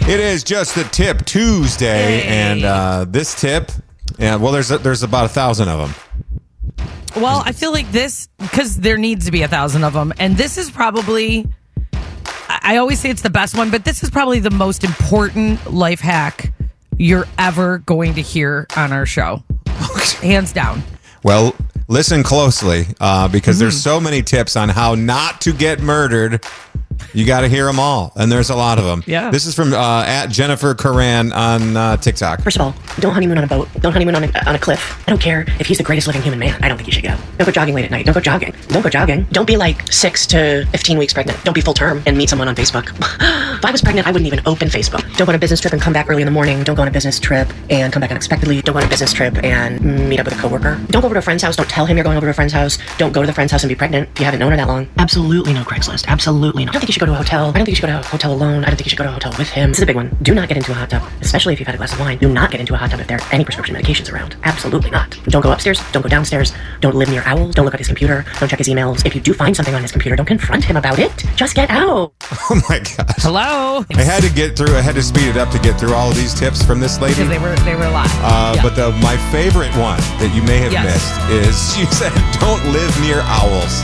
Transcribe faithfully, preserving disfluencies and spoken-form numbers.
It is just the tip Tuesday, Hey. and uh, this tip, yeah, well, there's a, there's about a thousand of them. Well, I feel like this, because there needs to be a thousand of them, and this is probably, I I always say it's the best one, but this is probably the most important life hack you're ever going to hear on our show. Hands down. Well, listen closely, uh, because Mm-hmm. there's so many tips on how not to get murdered. You got to hear them all, and there's a lot of them. Yeah. This is from uh, at Jennifer Coran on uh, TikTok. First of all, don't honeymoon on a boat. Don't honeymoon on a, on a cliff. I don't care if he's the greatest living human man. I don't think you should go. Don't go jogging late at night. Don't go jogging. Don't go jogging. Don't be like six to fifteen weeks pregnant. Don't be full term and meet someone on Facebook. If I was pregnant, I wouldn't even open Facebook. Don't go on a business trip and come back early in the morning. Don't go on a business trip and come back unexpectedly. Don't go on a business trip and meet up with a coworker. Don't go over to a friend's house. Don't tell him you're going over to a friend's house. Don't go to the friend's house and be pregnant if you haven't known her that long. Absolutely no Craigslist. Absolutely no. I don't think you should go to a hotel. I don't think you should go to a hotel alone. I don't think you should go to a hotel with him. This is a big one. Do not get into a hot tub, especially if you've had a glass of wine. Do not get into a hot tub if there are any prescription medications around. Absolutely not. Don't go upstairs. Don't go downstairs. Don't live near owls. Don't look at his computer. Don't check his emails. If you do find something on his computer, don't confront him about it. Just get out. Oh my gosh. Hello? I had to get through, I had to speed it up to get through all of these tips from this lady. Because they were, they were live. Uh, Yeah. But the, my favorite one that you may have Yes. missed is she said, don't live near owls.